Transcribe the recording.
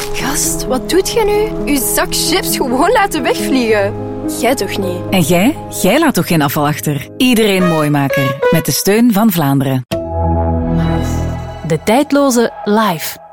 Gast, wat doet jij nu? Uw zak chips gewoon laten wegvliegen. Jij toch niet? En jij? Jij laat toch geen afval achter? Iedereen Mooimaker. Met de steun van Vlaanderen. De tijdloze live.